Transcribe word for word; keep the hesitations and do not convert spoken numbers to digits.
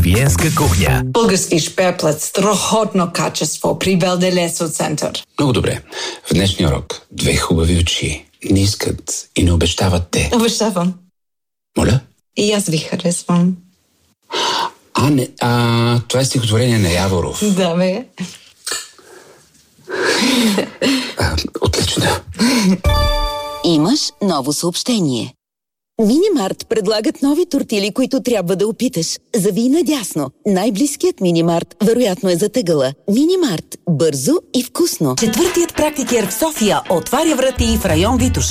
Хиgienска кухня. Български шпеплет, страхотно качество при Белделесо център. Много добре. В днешния урок две хубави очи не искат и не обещават те. Обещавам. Моля? И аз ви харесвам. А, не, а, това е стихотворение на Яворов. Да, бе. А, отлично. Имаш ново съобщение. Минимарт предлагат нови тортили, които трябва да опиташ. Завий надясно. Най-близкият Минимарт вероятно е затъгъла. Минимарт. Бързо и вкусно. Четвъртият практикер в София отваря врати в район Витоша.